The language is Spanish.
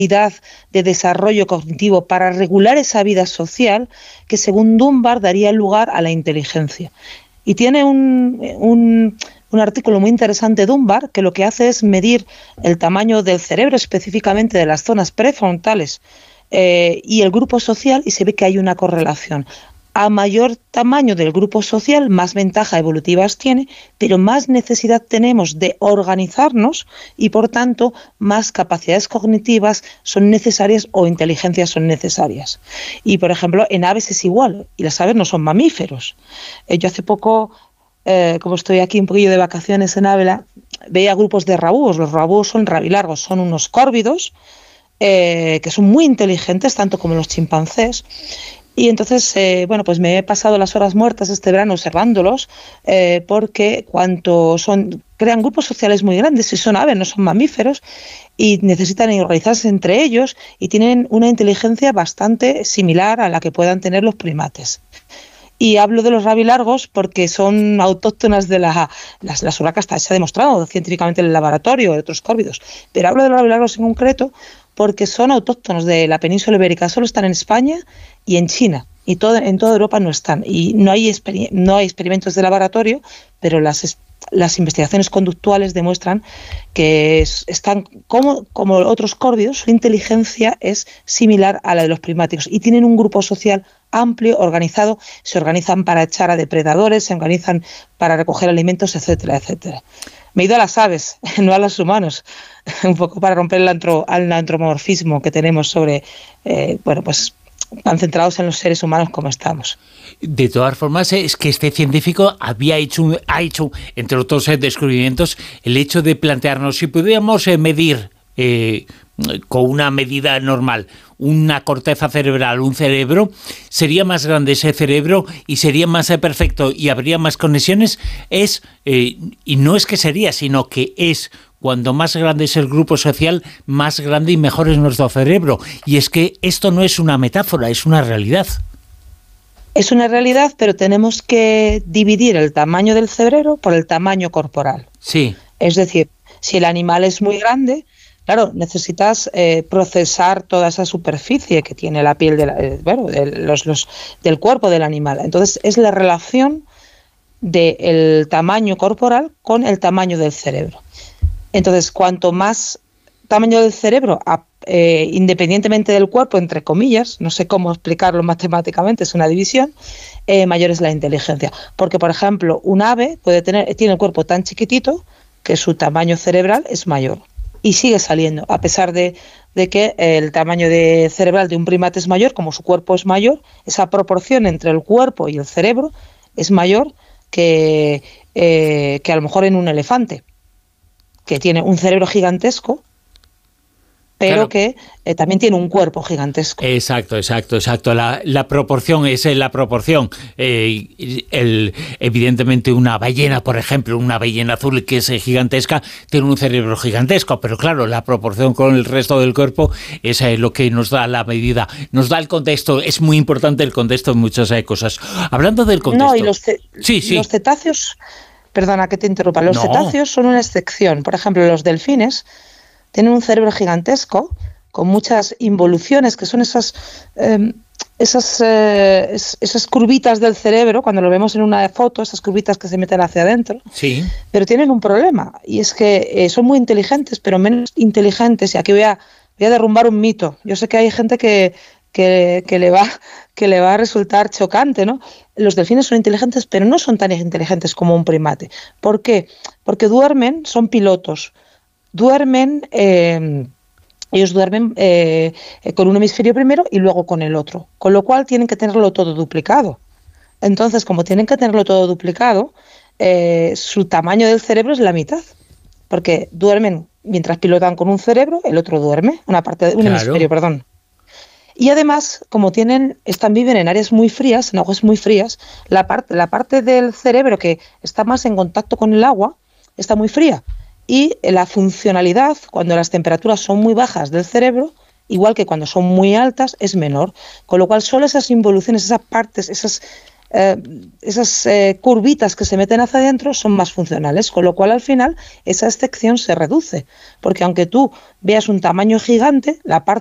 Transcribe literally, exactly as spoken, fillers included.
de desarrollo cognitivo para regular esa vida social que, según Dunbar, daría lugar a la inteligencia. Y tiene un, un, un artículo muy interesante, Dunbar, que lo que hace es medir el tamaño del cerebro, específicamente de las zonas prefrontales, eh, y el grupo social, y se ve que hay una correlación. A mayor tamaño del grupo social, más ventaja evolutivas tiene, pero más necesidad tenemos de organizarnos y, por tanto, más capacidades cognitivas son necesarias o inteligencias son necesarias. Y, por ejemplo, en aves es igual, y las aves no son mamíferos. Eh, yo hace poco, eh, como estoy aquí un poquillo de vacaciones en Ávila, veía grupos de rabúos. Los rabúos son rabilargos, son unos córvidos eh, que son muy inteligentes, tanto como los chimpancés. Y entonces, eh, bueno, pues me he pasado las horas muertas este verano observándolos, eh, porque cuanto son, crean grupos sociales muy grandes, y son aves, no son mamíferos, y necesitan organizarse entre ellos, y tienen una inteligencia bastante similar a la que puedan tener los primates. Y hablo de los rabilargos porque son autóctonas de la... Las, las urracas se ha demostrado científicamente en el laboratorio, de otros córvidos, pero hablo de los rabilargos en concreto porque son autóctonos de la península ibérica, solo están en España y en China, y todo, en toda Europa no están, y no hay, exper- no hay experimentos de laboratorio, pero las, las investigaciones conductuales demuestran que es, están como, como otros córvidos, su inteligencia es similar a la de los primáticos, y tienen un grupo social amplio, organizado, se organizan para echar a depredadores, se organizan para recoger alimentos, etcétera, etcétera. Me he ido a las aves, no a los humanos, un poco para romper el, antro, el antropomorfismo que tenemos sobre, eh, bueno, pues tan centrados en los seres humanos como estamos. De todas formas, es que este científico había hecho, ha hecho, entre otros descubrimientos, el hecho de plantearnos si pudiéramos eh, medir eh, con una medida normal una corteza cerebral, un cerebro, sería más grande ese cerebro y sería más eh, perfecto y habría más conexiones. Es, eh, y no es que sería, sino que es, cuando más grande es el grupo social, más grande y mejor es nuestro cerebro. Y es que esto no es una metáfora, es una realidad. Es una realidad, pero tenemos que dividir el tamaño del cerebro por el tamaño corporal. Sí. Es decir, si el animal es muy grande, claro, necesitas eh, procesar toda esa superficie que tiene la piel de la, eh, bueno, de los, los, del cuerpo del animal. Entonces, es la relación del tamaño corporal con el tamaño del cerebro. Entonces, cuanto más tamaño del cerebro, eh, independientemente del cuerpo, entre comillas, no sé cómo explicarlo matemáticamente, es una división, eh, mayor es la inteligencia. Porque, por ejemplo, un ave puede tener, tiene el cuerpo tan chiquitito que su tamaño cerebral es mayor. Y sigue saliendo, a pesar de, de que el tamaño de cerebral de un primate es mayor, como su cuerpo es mayor, esa proporción entre el cuerpo y el cerebro es mayor que, eh, que a lo mejor en un elefante, que tiene un cerebro gigantesco, pero claro, que eh, también tiene un cuerpo gigantesco. Exacto, exacto, exacto. La, la proporción es la proporción. Eh, el, evidentemente una ballena, por ejemplo, una ballena azul que es gigantesca, tiene un cerebro gigantesco, pero claro, la proporción con el resto del cuerpo es eh, lo que nos da la medida, nos da el contexto. Es muy importante el contexto en muchas eh, cosas. Hablando del contexto... No, y los, ce- sí, sí. los cetáceos... Perdona que te interrumpa. Los no. cetáceos son una excepción. Por ejemplo, los delfines tienen un cerebro gigantesco con muchas involuciones, que son esas, eh, esas, eh, es, esas curvitas del cerebro, cuando lo vemos en una foto, esas curvitas que se meten hacia adentro. Sí. Pero tienen un problema, y es que eh, son muy inteligentes, pero menos inteligentes. Y aquí voy a, voy a derrumbar un mito. Yo sé que hay gente que, que, que, le va, que le va a resultar chocante, ¿no? Los delfines son inteligentes, pero no son tan inteligentes como un primate. ¿Por qué? Porque duermen, son pilotos. Duermen, eh, ellos duermen eh, con un hemisferio primero y luego con el otro, con lo cual tienen que tenerlo todo duplicado. Entonces, como tienen que tenerlo todo duplicado, eh, su tamaño del cerebro es la mitad, porque duermen mientras pilotan con un cerebro, el otro duerme, una parte de un claro. hemisferio, perdón. Y además, como tienen, están viven en áreas muy frías, en aguas muy frías, la parte, la parte del cerebro que está más en contacto con el agua está muy fría. Y la funcionalidad, cuando las temperaturas son muy bajas del cerebro, igual que cuando son muy altas, es menor. Con lo cual, solo esas involuciones, esas partes, esas, eh, esas eh, curvitas que se meten hacia adentro son más funcionales, con lo cual al final esa excepción se reduce, porque aunque tú veas un tamaño gigante, la parte